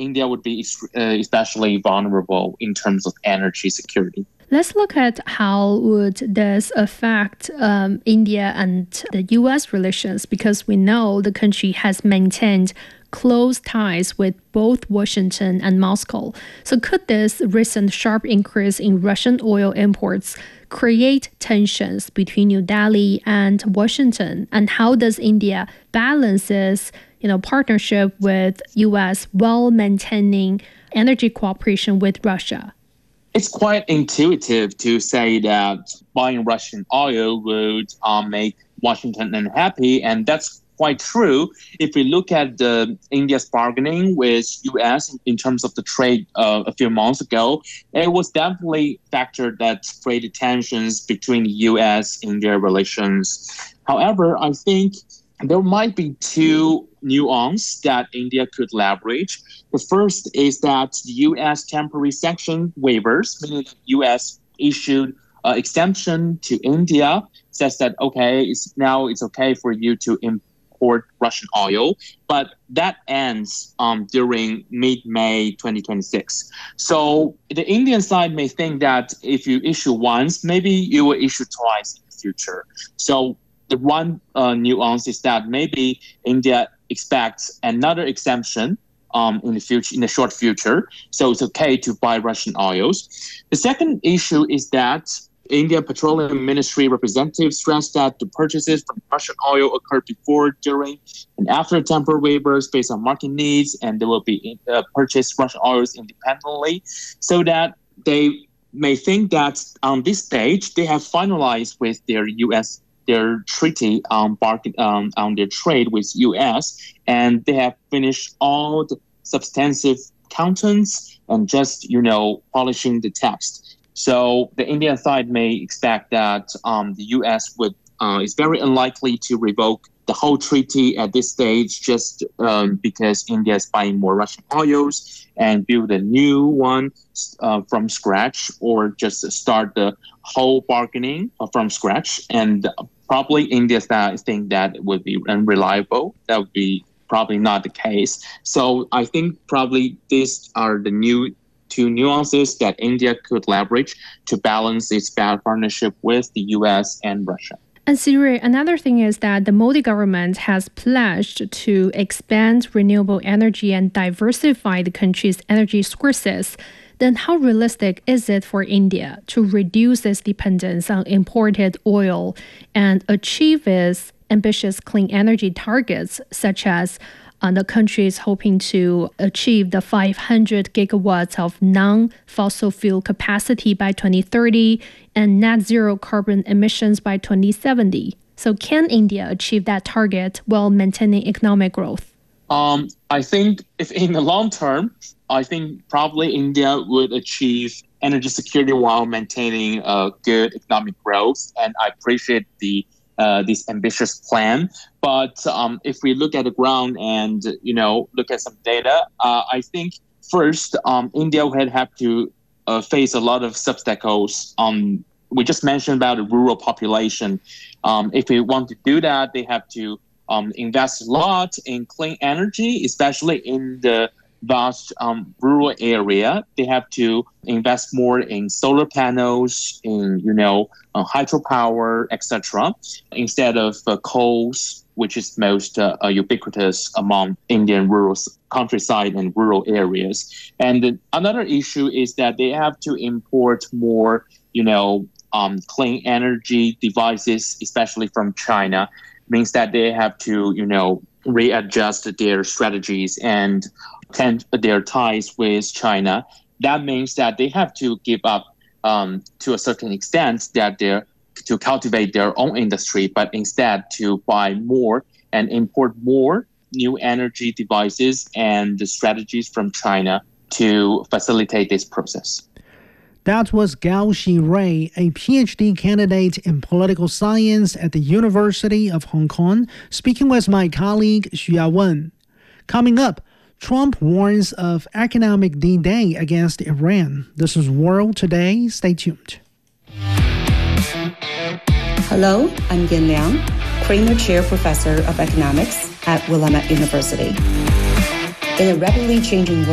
India would be especially vulnerable in terms of energy security. Let's look at how would this affect India and the U.S. relations, because we know the country has maintained close ties with both Washington and Moscow. So could this recent sharp increase in Russian oil imports create tensions between New Delhi and Washington? And how does India balance this, partnership with U.S. while maintaining energy cooperation with Russia? It's quite intuitive to say that buying Russian oil would make Washington unhappy, and that's quite true. If we look at India's bargaining with U.S. in terms of the trade a few months ago, it was definitely factored that created tensions between the U.S.-India relations. However, I think there might be two nuances that India could leverage. The first is that the U.S. temporary sanction waivers, meaning the U.S. issued exemption to India, says that, it's okay for you to import Russian oil, but that ends during mid-May 2026. So the Indian side may think that if you issue once, maybe you will issue twice in the future. So the one nuance is that maybe India expects another exemption in the short future, so it's okay to buy Russian oils. The second issue is that India Petroleum Ministry representatives stressed that the purchases from Russian oil occurred before, during, and after temporary waivers based on market needs, and they will be purchased Russian oils independently, so that they may think that on this stage they have finalized with their treaty on their trade with U.S., and they have finished all the substantive contents and just polishing the text. So the Indian side may expect that the U.S. is very unlikely to revoke the whole treaty at this stage, just because India is buying more Russian oils and build a new one from scratch, or just start the whole bargaining from scratch. And probably India think that it would be unreliable. That would be probably not the case. So I think probably these are the two nuances that India could leverage to balance its partnership with the U.S. and Russia. And Siri, another thing is that the Modi government has pledged to expand renewable energy and diversify the country's energy sources. Then how realistic is it for India to reduce its dependence on imported oil and achieve its ambitious clean energy targets, such as the country is hoping to achieve the 500 gigawatts of non-fossil fuel capacity by 2030 and net zero carbon emissions by 2070. So can India achieve that target while maintaining economic growth? I think if in the long term, I think probably India would achieve energy security while maintaining good economic growth. And I appreciate this ambitious plan. But if we look at the ground and, look at some data, I think first, India would have to face a lot of obstacles. We just mentioned about the rural population. If we want to do that, they have to invest a lot in clean energy, especially in the vast rural area. They have to invest more in solar panels, in hydropower, etc., instead of coals, which is most ubiquitous among Indian rural countryside and rural areas. And another issue is that they have to import more, clean energy devices, especially from China. Means that they have to, readjust their strategies and tend their ties with China. That means that they have to give up to a certain extent that to cultivate their own industry, but instead to buy more and import more new energy devices and strategies from China to facilitate this process. That was Gao Xirui, a PhD candidate in political science at the University of Hong Kong, speaking with my colleague Xu Yawen. Coming up, Trump warns of economic D-Day against Iran. This is World Today. Stay tuned. Hello, I'm Yin Liang, Kramer Chair Professor of Economics at Willamette University. In a rapidly changing world,